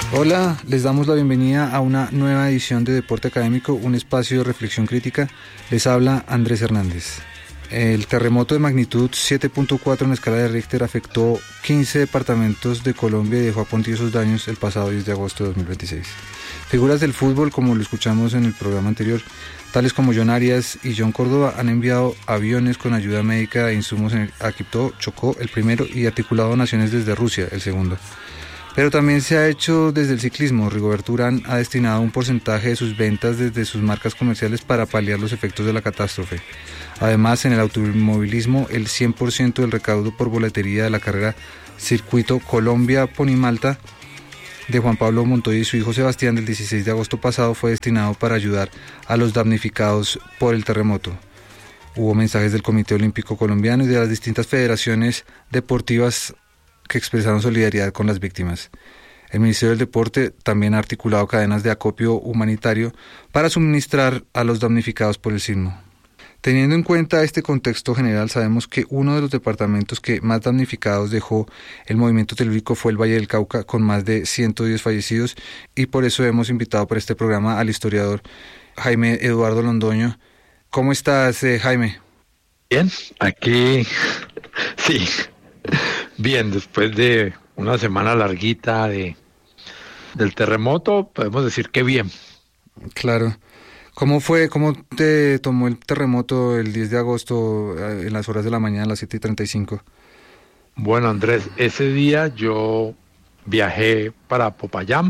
Hola, les damos la bienvenida a una nueva edición de Deporte Académico, un espacio de reflexión crítica. Les habla Andrés Hernández. El terremoto de magnitud 7.4 en la escala de Richter afectó 15 departamentos de Colombia y dejó cuantiosos daños el pasado 10 de agosto de 2026. Figuras del fútbol, como lo escuchamos en el programa anterior, tales como John Arias y John Córdoba, han enviado aviones con ayuda médica e insumos a Quibdó, Chocó, el primero, y articulado donaciones desde Rusia, el segundo. Pero también se ha hecho desde el ciclismo. Rigoberto Urán ha destinado un porcentaje de sus ventas desde sus marcas comerciales para paliar los efectos de la catástrofe. Además, en el automovilismo, el 100% del recaudo por boletería de la carrera Circuito Colombia-Ponimalta de Juan Pablo Montoya y su hijo Sebastián del 16 de agosto pasado fue destinado para ayudar a los damnificados por el terremoto. Hubo mensajes del Comité Olímpico Colombiano y de las distintas federaciones deportivas que expresaron solidaridad con las víctimas. El Ministerio del Deporte también ha articulado cadenas de acopio humanitario para suministrar a los damnificados por el sismo. Teniendo en cuenta este contexto general, sabemos que uno de los departamentos que más damnificados dejó el movimiento telúrico fue el Valle del Cauca, con más de 110 fallecidos, y por eso hemos invitado para este programa al historiador Jaime Eduardo Londoño. ¿Cómo estás, Jaime? Bien, aquí sí. Bien, después de una semana larguita del terremoto, podemos decir que bien. Claro. ¿Cómo fue, cómo te tomó el terremoto el 10 de agosto en las horas de la mañana, a las 7:35? Bueno, Andrés, ese día yo viajé para Popayán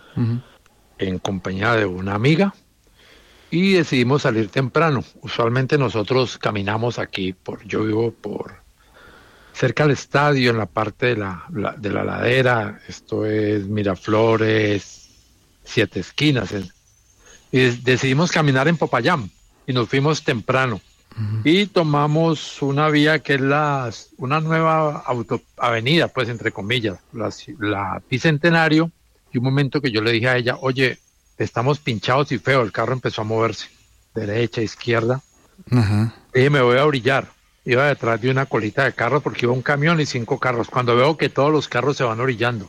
en compañía de una amiga y decidimos salir temprano. Usualmente nosotros caminamos aquí, yo vivo cerca del estadio, en la parte de la ladera. Esto es Miraflores, Siete Esquinas. Y decidimos caminar en Popayán y nos fuimos temprano. Y tomamos una vía que es una nueva avenida, pues entre comillas, la Bicentenario. Y un momento que yo le dije a ella, oye, estamos pinchados y feo, el carro empezó a moverse, derecha, izquierda. Y dije, me voy a orillar. Iba detrás de una colita de carros porque iba un camión y 5 carros. Cuando veo que todos los carros se van orillando.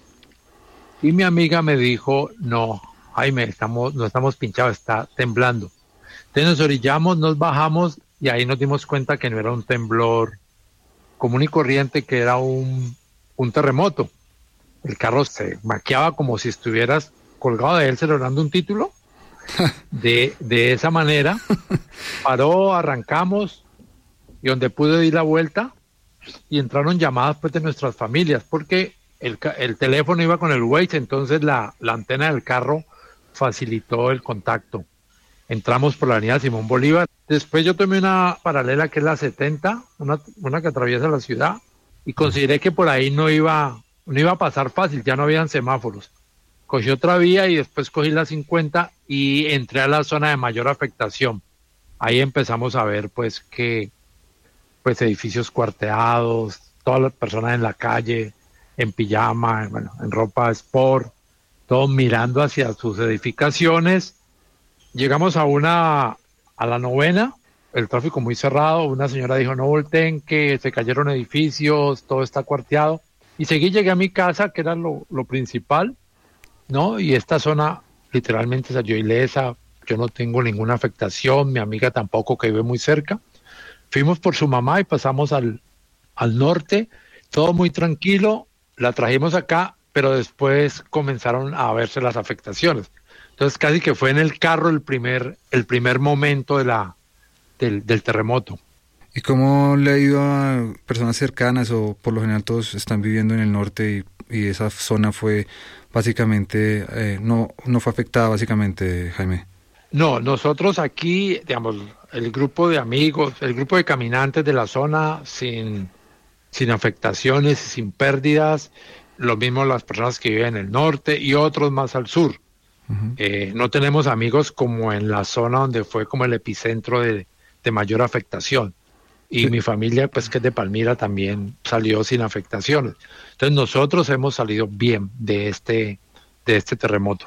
Y mi amiga me dijo, no, Jaime, no estamos pinchados, está temblando. Entonces nos orillamos, nos bajamos y ahí nos dimos cuenta que no era un temblor común y corriente, que era un terremoto. El carro se maqueaba como si estuvieras colgado de él celebrando un título. De esa manera, paró, arrancamos, y donde pude di la vuelta y entraron llamadas pues de nuestras familias, porque el teléfono iba con el Waze, entonces la antena del carro facilitó el contacto. Entramos por la avenida Simón Bolívar. Después yo tomé una paralela que es la 70, una que atraviesa la ciudad, y consideré que por ahí no iba a pasar fácil, ya no habían semáforos. Cogí otra vía y después cogí la 50 y entré a la zona de mayor afectación. Ahí empezamos a ver pues edificios cuarteados, todas las personas en la calle, en pijama, en ropa sport, todos mirando hacia sus edificaciones. Llegamos a la 9ª, el tráfico muy cerrado, una señora dijo, no volteen, que se cayeron edificios, todo está cuarteado. Y llegué a mi casa, que era lo principal, ¿no? Y esta zona literalmente salió ilesa, yo no tengo ninguna afectación, mi amiga tampoco, que vive muy cerca. Fuimos por su mamá y pasamos al norte, todo muy tranquilo, la trajimos acá, pero después comenzaron a verse las afectaciones. Entonces casi que fue en el carro el primer momento del terremoto. ¿Y cómo le ha ido a personas cercanas, o por lo general todos están viviendo en el norte y esa zona fue básicamente, no fue afectada básicamente, Jaime? No, nosotros aquí, digamos, el grupo de amigos, el grupo de caminantes de la zona sin afectaciones, sin pérdidas, lo mismo las personas que viven en el norte y otros más al sur. No tenemos amigos como en la zona donde fue como el epicentro de mayor afectación. Y mi familia, pues que es de Palmira, también salió sin afectaciones. Entonces nosotros hemos salido bien de este terremoto.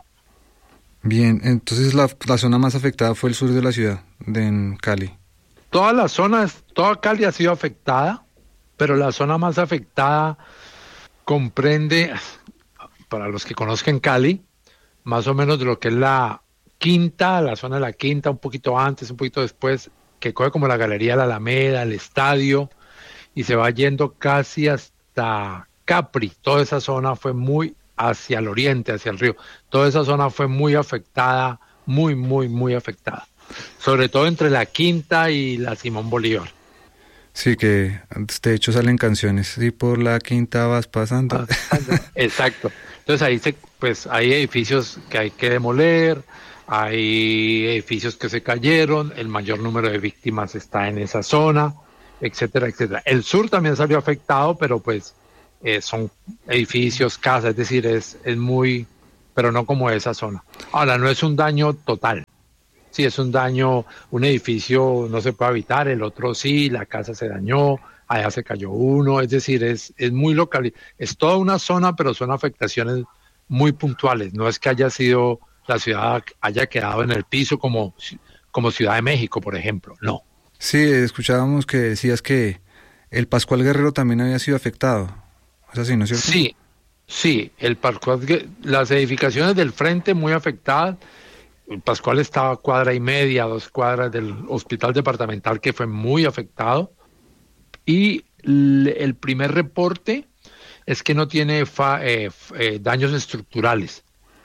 Bien, entonces la zona más afectada fue el sur de la ciudad, en Cali. Toda Cali ha sido afectada, pero la zona más afectada comprende para los que conozcan Cali, más o menos de lo que es la Quinta, la zona de la Quinta, un poquito antes, un poquito después, que coge como la Galería de la Alameda, el estadio, y se va yendo casi hasta Capri. Toda esa zona fue muy hacia el oriente, hacia el río. Toda esa zona fue muy afectada, muy afectada. Sobre todo entre la Quinta y la Simón Bolívar. Sí, que de hecho salen canciones, sí, por la Quinta vas pasando. Exacto. Entonces ahí pues hay edificios que hay que demoler, hay edificios que se cayeron, el mayor número de víctimas está en esa zona, etcétera, etcétera. El sur también salió afectado, pero pues son edificios, casas, es decir, es muy, pero no como esa zona. Ahora, no es un daño total. Sí, es un daño, un edificio no se puede habitar, el otro sí, la casa se dañó, allá se cayó uno, es decir, es muy local, es toda una zona, pero son afectaciones muy puntuales, no es que haya sido, la ciudad haya quedado en el piso como Ciudad de México, por ejemplo, no. Sí, escuchábamos que decías que el Pascual Guerrero también había sido afectado, ¿es así, no es cierto? Sí, las edificaciones del frente muy afectadas. El Pascual estaba a cuadra y media, 2 cuadras del hospital departamental, que fue muy afectado. Y el primer reporte es que no tiene daños estructurales,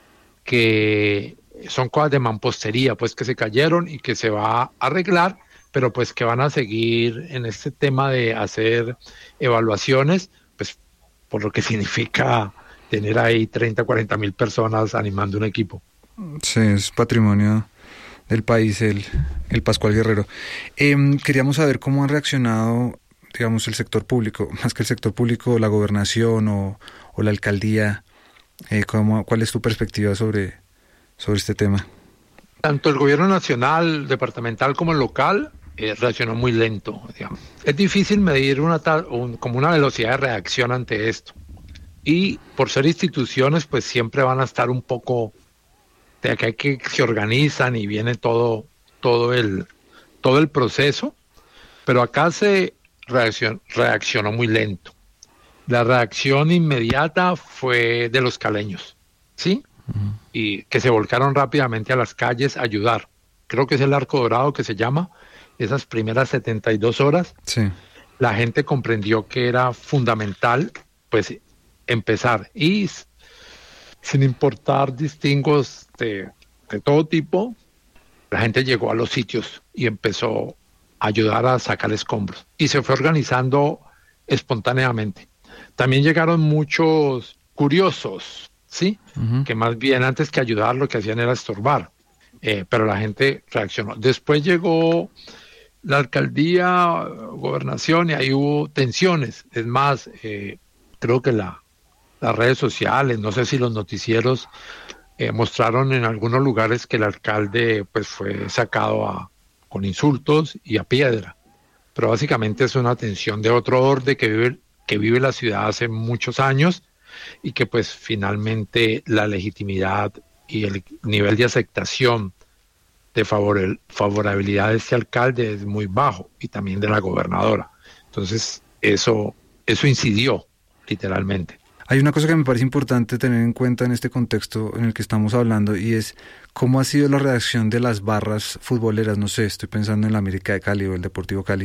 que son cosas de mampostería, pues que se cayeron y que se va a arreglar, pero pues que van a seguir en este tema de hacer evaluaciones, pues por lo que significa tener ahí 30, 40 mil personas animando un equipo. Sí, es patrimonio del país, el Pascual Guerrero. Queríamos saber cómo han reaccionado, digamos, el sector público, más que el sector público, la gobernación o la alcaldía. ¿Cuál es tu perspectiva sobre este tema? Tanto el gobierno nacional, departamental como el local reaccionó muy lento, digamos. Es difícil medir como una velocidad de reacción ante esto. Y por ser instituciones, pues siempre van a estar un poco de que se organizan y viene todo el proceso, pero acá se reaccionó muy lento. La reacción inmediata fue de los caleños, ¿sí? Uh-huh. Y que se volcaron rápidamente a las calles a ayudar. Creo que es el Arco Dorado que se llama, esas primeras 72 horas. Sí. La gente comprendió que era fundamental, pues, empezar. Y sin importar distingos de todo tipo, la gente llegó a los sitios y empezó a ayudar a sacar escombros. Y se fue organizando espontáneamente. También llegaron muchos curiosos, ¿sí? Uh-huh. Que más bien antes que ayudar lo que hacían era estorbar. Pero la gente reaccionó. Después llegó la alcaldía, gobernación, y ahí hubo tensiones. Es más, creo que las redes sociales, no sé si los noticieros mostraron en algunos lugares que el alcalde pues fue sacado con insultos y a piedra, pero básicamente es una tensión de otro orden que vive la ciudad hace muchos años y que pues finalmente la legitimidad y el nivel de aceptación de favorabilidad de este alcalde es muy bajo, y también de la gobernadora. Entonces eso incidió literalmente. Hay una cosa que me parece importante tener en cuenta en este contexto en el que estamos hablando, y es cómo ha sido la reacción de las barras futboleras. No sé, estoy pensando en la América de Cali o el Deportivo Cali.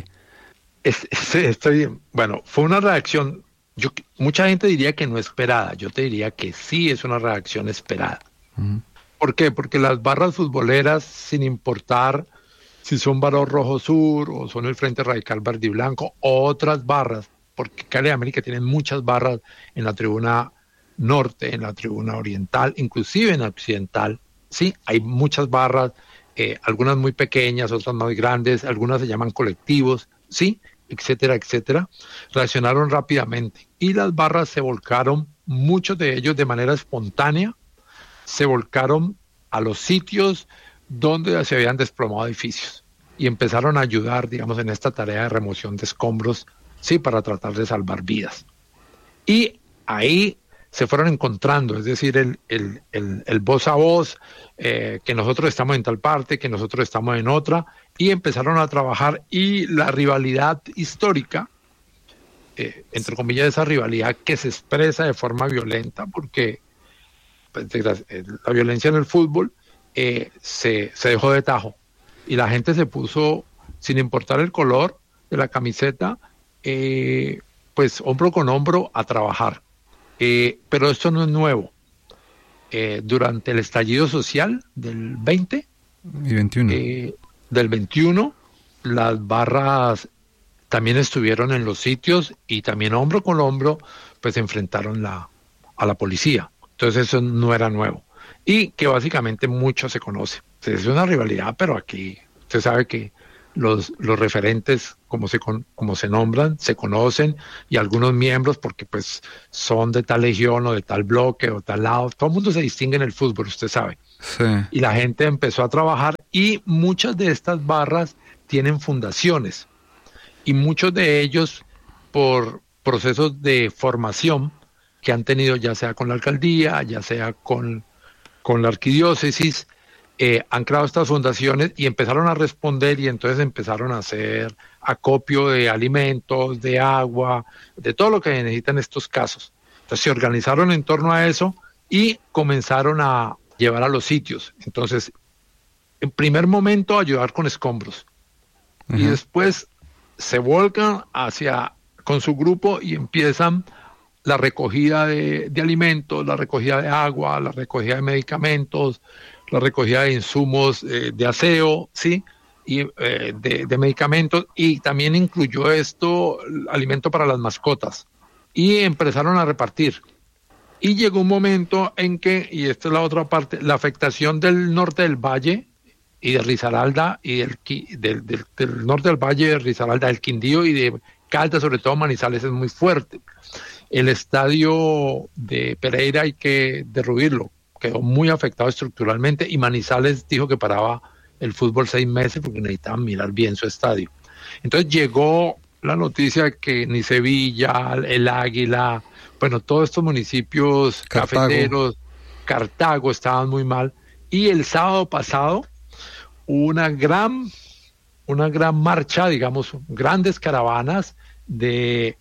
Bueno, fue una reacción, mucha gente diría que no esperada, yo te diría que sí es una reacción esperada. Uh-huh. ¿Por qué? Porque las barras futboleras, sin importar si son Barón Rojo Sur o son el Frente Radical Verde y Blanco o otras barras, porque Cali y América tienen muchas barras en la tribuna norte, en la tribuna oriental, inclusive en la occidental, sí, hay muchas barras, algunas muy pequeñas, otras más grandes, algunas se llaman colectivos, sí, etcétera, etcétera. Reaccionaron rápidamente y las barras se volcaron, muchos de ellos de manera espontánea, se volcaron a los sitios donde se habían desplomado edificios y empezaron a ayudar, digamos, en esta tarea de remoción de escombros, sí, para tratar de salvar vidas. Y ahí se fueron encontrando, es decir, el voz a voz, que nosotros estamos en tal parte, que nosotros estamos en otra, y empezaron a trabajar, y la rivalidad histórica, entre comillas, esa rivalidad que se expresa de forma violenta, porque pues, la violencia en el fútbol se dejó de tajo y la gente se puso, sin importar el color de la camiseta, pues hombro con hombro a trabajar. Pero esto no es nuevo. Durante el estallido social del 20 y 21. Del 21, las barras también estuvieron en los sitios y también hombro con hombro pues se enfrentaron a la policía. Entonces eso no era nuevo. Y que básicamente mucho se conoce. Es una rivalidad, pero aquí usted sabe que los referentes, como se nombran, se conocen, y algunos miembros, porque pues son de tal legión o de tal bloque o tal lado. Todo el mundo se distingue en el fútbol, usted sabe. Sí. Y la gente empezó a trabajar, y muchas de estas barras tienen fundaciones, y muchos de ellos por procesos de formación que han tenido, ya sea con la alcaldía, ya sea con la arquidiócesis, han creado estas fundaciones y empezaron a responder, y entonces empezaron a hacer acopio de alimentos, de agua, de todo lo que necesitan estos casos. Entonces se organizaron en torno a eso y comenzaron a llevar a los sitios. Entonces, en primer momento, ayudar con escombros. Uh-huh. Y después se volcan con su grupo y empiezan la recogida de alimentos, la recogida de agua, la recogida de medicamentos, la recogida de insumos de aseo, ¿sí? Y de medicamentos, y también incluyó esto, alimento para las mascotas, y empezaron a repartir. Y llegó un momento en que, y esta es la otra parte, la afectación del norte del valle y de Risaralda, y del norte del valle de Risaralda, del Quindío y de Caldas, sobre todo Manizales, es muy fuerte. El estadio de Pereira hay que derruirlo, quedó muy afectado estructuralmente, y Manizales dijo que paraba el fútbol 6 meses porque necesitaban mirar bien su estadio. Entonces llegó la noticia que ni Sevilla, el Águila, bueno, todos estos municipios cafeteros, Cartago, estaban muy mal, y el sábado pasado hubo una gran marcha, digamos, grandes caravanas de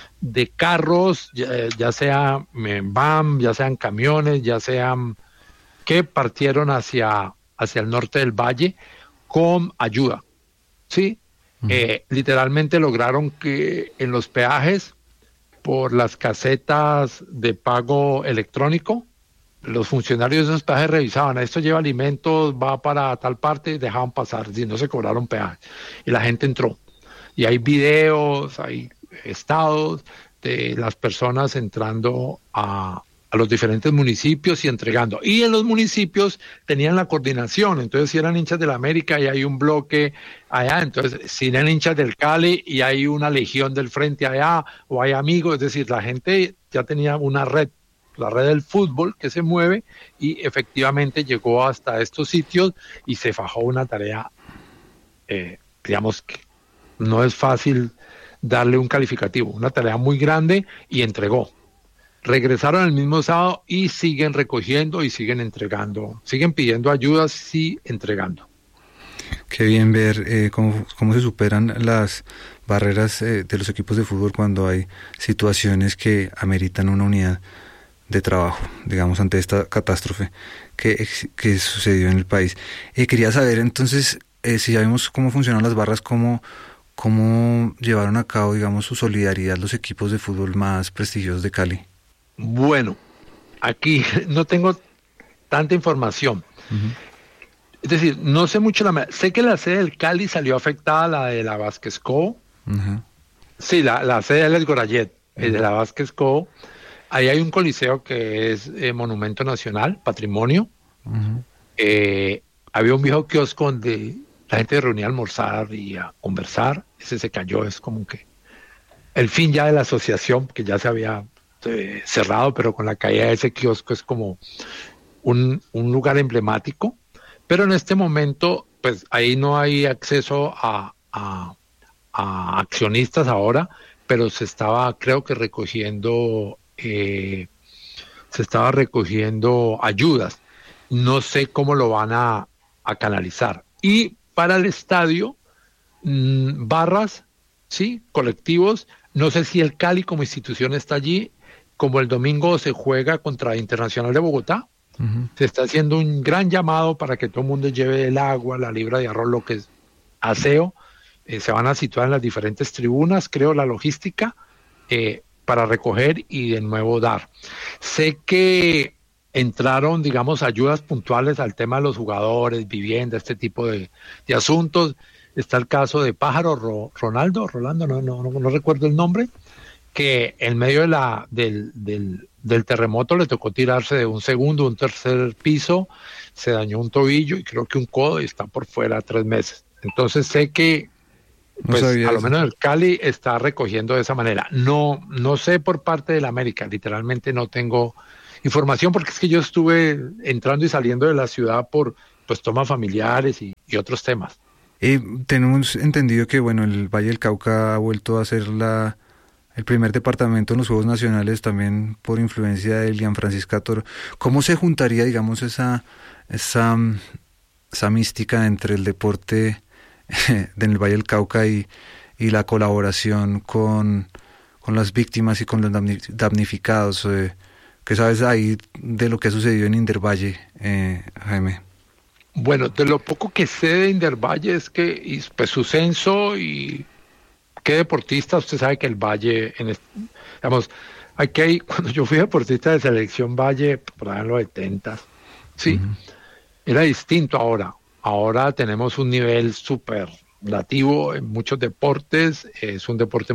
carros, ya sea en van, ya sean camiones, ya sean que partieron hacia el norte del valle con ayuda, ¿sí? Uh-huh. Literalmente lograron que en los peajes, por las casetas de pago electrónico, los funcionarios de esos peajes revisaban, esto lleva alimentos, va para tal parte, dejaban pasar, si no se cobraron peajes, y la gente entró. Y hay videos, hay estados de las personas entrando a los diferentes municipios y entregando. Y en los municipios tenían la coordinación, entonces si eran hinchas del América y hay un bloque allá, entonces si eran hinchas del Cali y hay una legión del frente allá, o hay amigos, es decir, la gente ya tenía una red, la red del fútbol que se mueve, y efectivamente llegó hasta estos sitios y se fajó una tarea, digamos que no es fácil darle un calificativo, una tarea muy grande, y entregó. Regresaron el mismo sábado y siguen recogiendo y siguen entregando, siguen pidiendo ayudas y entregando. Qué bien ver cómo se superan las barreras de los equipos de fútbol cuando hay situaciones que ameritan una unidad de trabajo, digamos, ante esta catástrofe que sucedió en el país. Quería saber entonces, si ya vimos cómo funcionan las barras, cómo llevaron a cabo, digamos, su solidaridad los equipos de fútbol más prestigiosos de Cali. Bueno, aquí no tengo tanta información. Uh-huh. Es decir, no sé mucho sé que la sede del Cali salió afectada, la de la Vázquez Co. Uh-huh. Sí, la sede del Gorayet, uh-huh, de la Vázquez Co. Ahí hay un coliseo que es Monumento Nacional, Patrimonio. Uh-huh. Había un viejo kiosco donde la gente reunía a almorzar y a conversar. Ese se cayó, es como que el fin ya de la asociación, que ya se había cerrado, pero con la caída de ese kiosco es como un lugar emblemático. Pero en este momento, pues ahí no hay acceso a accionistas ahora, pero se estaba, creo que recogiendo ayudas. No sé cómo lo van a canalizar. Y para el estadio, barras, sí, colectivos. No sé si el Cali como institución está allí. Como el domingo se juega contra Internacional de Bogotá, Se está haciendo un gran llamado para que todo el mundo lleve el agua, la libra de arroz, lo que es aseo. Se van a situar en las diferentes tribunas, creo, la logística, para recoger y de nuevo dar. Sé que entraron, digamos, ayudas puntuales al tema de los jugadores, vivienda, este tipo de asuntos. Está el caso de Pájaro Rolando, no recuerdo el nombre, que en medio del terremoto le tocó tirarse de un segundo, un tercer piso, se dañó un tobillo y creo que un codo y está por fuera 3 meses. Entonces sé que pues a lo menos el Cali está recogiendo de esa manera. No sé por parte de la América, literalmente no tengo información porque es que yo estuve entrando y saliendo de la ciudad por pues tomas familiares y otros temas. Tenemos entendido que bueno, el Valle del Cauca ha vuelto a ser el primer departamento en los Juegos Nacionales también por influencia de Elian Francisca Toro. ¿Cómo se juntaría, digamos, esa mística entre el deporte del Valle del Cauca y la colaboración con las víctimas y con los damnificados? ¿Qué sabes ahí de lo que ha sucedido en Indervalle, Jaime? Bueno, de lo poco que sé de Indervalle es que pues su censo y qué deportista, usted sabe que el Valle, digamos, cuando yo fui deportista de selección Valle, por ahí en los 70, sí, era distinto ahora. Ahora tenemos un nivel superlativo en muchos deportes, es un deporte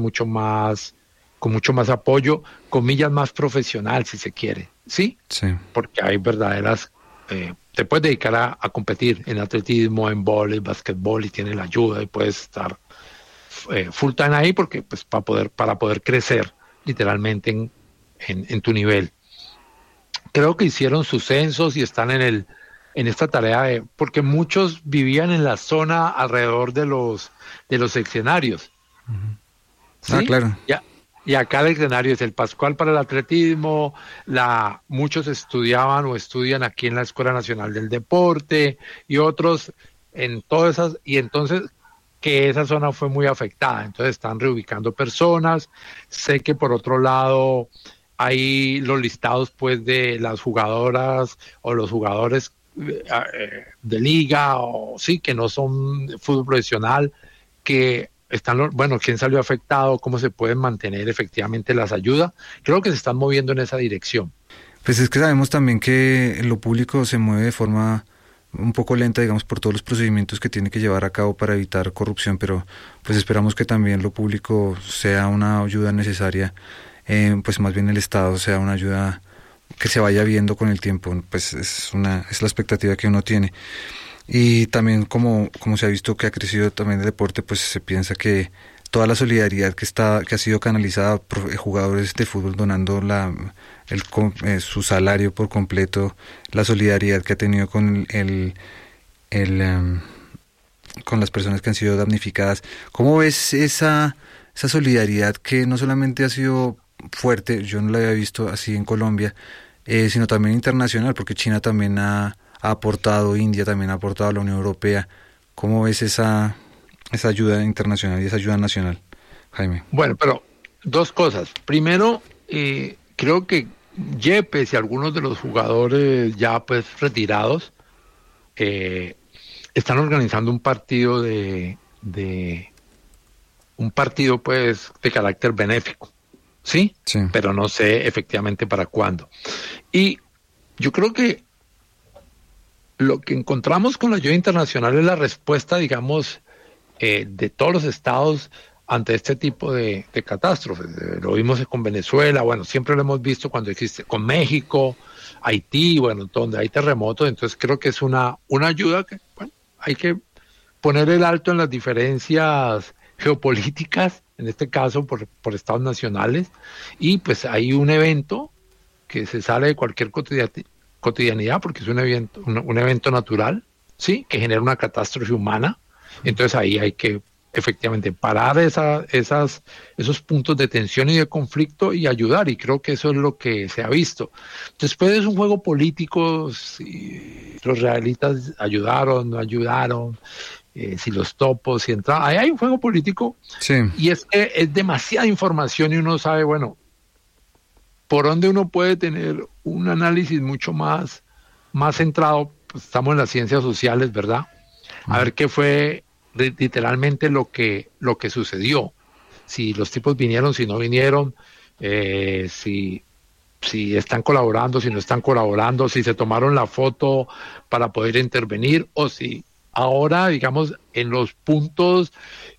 con mucho más apoyo, comillas más profesional si se quiere, ¿sí? Sí. Porque hay verdaderas, te puedes dedicar a competir en atletismo, en vóley, basquetbol y tienes la ayuda y puedes estar full time ahí porque pues para poder crecer literalmente en tu nivel. Creo que hicieron sus censos y están en esta tarea porque muchos vivían en la zona alrededor de los escenarios. ¿Sí? Ah, claro. Y acá el escenario es el Pascual para el atletismo, muchos estudiaban o estudian aquí en la Escuela Nacional del Deporte y otros en todas esas, y entonces que esa zona fue muy afectada, entonces están reubicando personas. Sé que por otro lado hay los listados pues de las jugadoras o los jugadores de liga o sí, que no son de fútbol profesional, que están, bueno, quién salió afectado, cómo se pueden mantener efectivamente las ayudas. Creo que se están moviendo en esa dirección. Pues es que sabemos también que lo público se mueve de forma un poco lenta, digamos, por todos los procedimientos que tiene que llevar a cabo para evitar corrupción, pero pues esperamos que también lo público sea una ayuda necesaria, pues más bien el Estado sea una ayuda que se vaya viendo con el tiempo, pues es la expectativa que uno tiene. Y también como se ha visto que ha crecido también el deporte, pues se piensa que toda la solidaridad que ha sido canalizada por jugadores de fútbol donando su salario por completo, la solidaridad que ha tenido con con las personas que han sido damnificadas. ¿Cómo ves esa solidaridad que no solamente ha sido fuerte, yo no la había visto así en Colombia, sino también internacional, porque China también ha aportado, India también ha aportado, la Unión Europea? ¿Cómo ves esa ayuda internacional y esa ayuda nacional, Jaime? Bueno, pero dos cosas. Primero, creo que Yepes y algunos de los jugadores ya pues retirados están organizando un partido pues de carácter benéfico, ¿sí? Sí. Pero no sé efectivamente para cuándo. Y yo creo que lo que encontramos con la ayuda internacional es la respuesta, digamos, de todos los estados ante este tipo de catástrofes. Lo vimos con Venezuela, bueno, siempre lo hemos visto cuando existe, con México, Haití, bueno, donde hay terremotos. Entonces creo que es una ayuda que, bueno, hay que poner el alto en las diferencias geopolíticas, en este caso por estados nacionales, y pues hay un evento que se sale de cualquier cotidianidad, porque es un evento natural, ¿sí? Que genera una catástrofe humana. Entonces ahí hay que efectivamente parar esos puntos de tensión y de conflicto y ayudar, y creo que eso es lo que se ha visto. Después es un juego político, si los realistas ayudaron, no ayudaron, si los topos, si entraron, ahí hay un juego político. Sí. Y es que es demasiada información y uno sabe, bueno, por dónde uno puede tener un análisis mucho más más centrado, pues, estamos en las ciencias sociales, ¿verdad? A ver qué fue literalmente lo que sucedió. Si los tipos vinieron, si no vinieron, si están colaborando, si no están colaborando, si se tomaron la foto para poder intervenir, o si ahora, digamos, en los puntos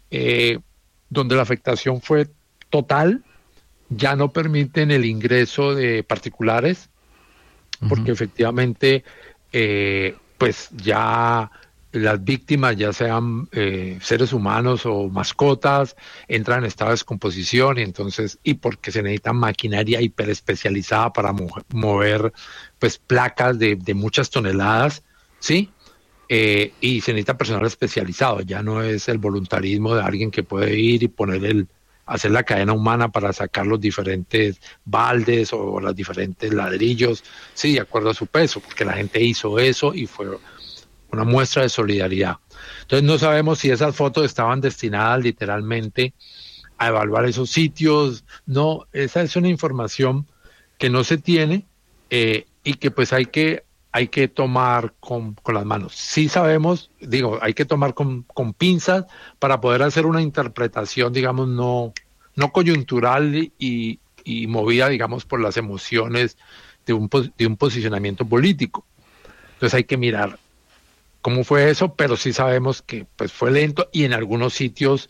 donde la afectación fue total, ya no permiten el ingreso de particulares, porque efectivamente, pues ya las víctimas, ya sean seres humanos o mascotas, entran en estado de descomposición, y entonces, y porque se necesita maquinaria hiperespecializada para mover pues placas de muchas toneladas, ¿sí? Y se necesita personal especializado, ya no es el voluntarismo de alguien que puede ir y hacer la cadena humana para sacar los diferentes baldes o los diferentes ladrillos, sí, de acuerdo a su peso, porque la gente hizo eso y fue una muestra de solidaridad. Entonces no sabemos si esas fotos estaban destinadas literalmente a evaluar esos sitios. No, esa es una información que no se tiene, y que pues hay que tomar con las manos. Sí sabemos, hay que tomar con pinzas para poder hacer una interpretación, digamos, no coyuntural y movida, digamos, por las emociones de un posicionamiento político. Entonces hay que mirar cómo fue eso, pero sí sabemos que pues fue lento, y en algunos sitios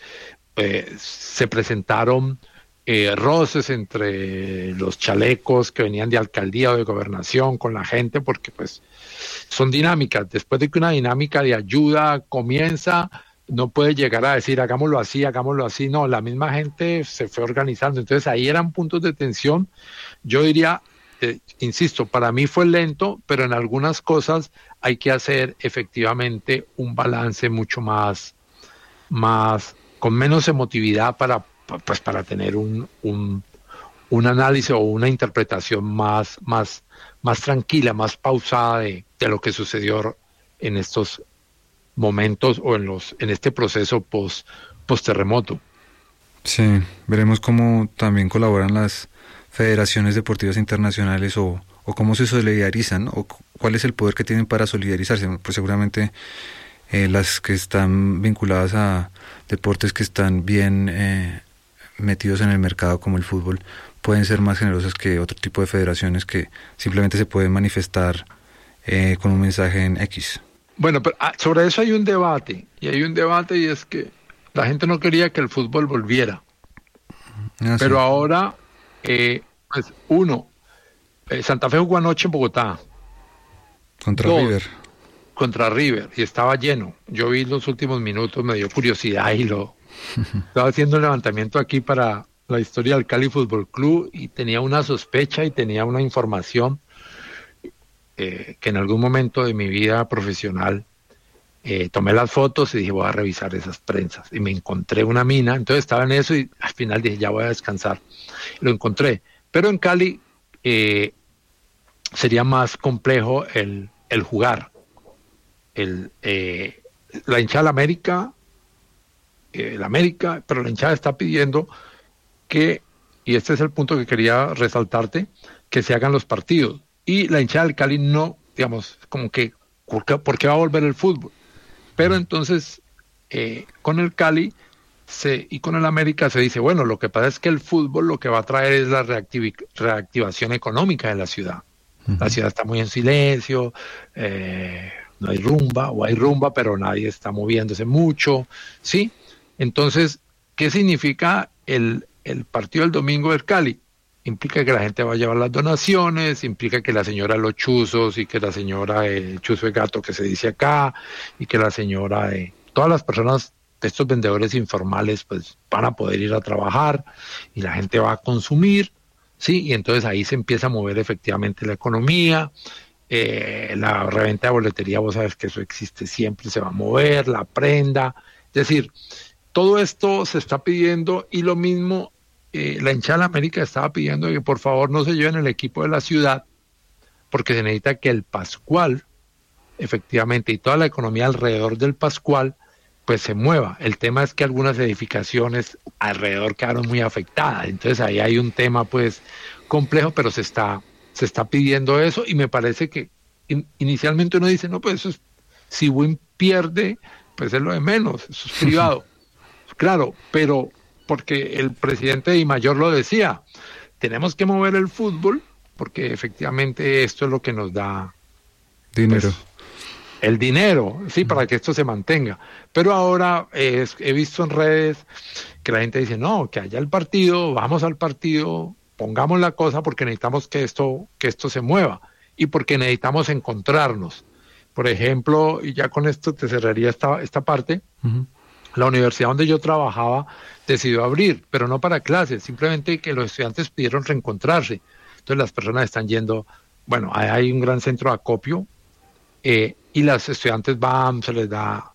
se presentaron roces entre los chalecos que venían de alcaldía o de gobernación con la gente, porque pues son dinámicas. Después de que una dinámica de ayuda comienza, no puede llegar a decir hagámoslo así, no, la misma gente se fue organizando. Entonces ahí eran puntos de tensión. Yo diría, insisto, para mí fue lento, pero en algunas cosas hay que hacer efectivamente un balance mucho más con menos emotividad para tener un análisis o una interpretación más tranquila, más pausada de lo que sucedió en estos momentos o en este proceso post terremoto. Sí, veremos cómo también colaboran las federaciones deportivas internacionales o cómo se solidarizan, ¿no? O cuál es el poder que tienen para solidarizarse. Pues seguramente las que están vinculadas a deportes que están bien metidos en el mercado, como el fútbol, pueden ser más generosas que otro tipo de federaciones que simplemente se pueden manifestar con un mensaje en X. Bueno, pero sobre eso hay un debate, y es que la gente no quería que el fútbol volviera. Pero sí. Ahora, pues Santa Fe jugó anoche en Bogotá. Contra River, y estaba lleno. Yo vi los últimos minutos, me dio curiosidad y estaba haciendo un levantamiento aquí para la historia del Cali Fútbol Club, y tenía una sospecha y tenía una información que en algún momento de mi vida profesional tomé las fotos y dije voy a revisar esas prensas, y me encontré una mina. Entonces estaba en eso y al final dije ya voy a descansar. Lo encontré, pero en Cali sería más complejo el jugar. La hinchada de la América, pero la hinchada está pidiendo que, y este es el punto que quería resaltarte, que se hagan los partidos. Y la hinchada del Cali no, digamos, como que, ¿por qué va a volver el fútbol? Pero entonces, con el Cali y con el América se dice, bueno, lo que pasa es que el fútbol lo que va a traer es la reactivación económica de la ciudad. Uh-huh. La ciudad está muy en silencio, no hay rumba, o hay rumba, pero nadie está moviéndose mucho, ¿sí? Entonces, ¿qué significa el partido del domingo del Cali? Implica que la gente va a llevar las donaciones, implica que la señora de los chuzos, y que la señora el chuzo de gato que se dice acá, y que la señora todas las personas de estos vendedores informales pues van a poder ir a trabajar, y la gente va a consumir, ¿sí? Y entonces ahí se empieza a mover efectivamente la economía. La reventa de boletería, vos sabes que eso existe siempre, se va a mover, la prenda, es decir, todo esto se está pidiendo, y lo mismo la hinchada de la América estaba pidiendo que por favor no se lleven el equipo de la ciudad, porque se necesita que el Pascual, efectivamente, y toda la economía alrededor del Pascual, pues se mueva. El tema es que algunas edificaciones alrededor quedaron muy afectadas, entonces ahí hay un tema pues complejo, pero se está pidiendo eso, y me parece que inicialmente uno dice, no, pues eso es, si Win pierde, pues es lo de menos, eso es privado. Claro, pero porque el presidente Di Mayor lo decía, tenemos que mover el fútbol porque efectivamente esto es lo que nos da dinero. Pues, el dinero, sí, para que esto se mantenga. Pero ahora he visto en redes que la gente dice, no, que haya el partido, vamos al partido, pongamos la cosa porque necesitamos que esto se mueva y porque necesitamos encontrarnos. Por ejemplo, y ya con esto te cerraría esta parte, la universidad donde yo trabajaba decidió abrir, pero no para clases, simplemente que los estudiantes pidieron reencontrarse. Entonces las personas están yendo, bueno, hay un gran centro de acopio, y los estudiantes van, se les da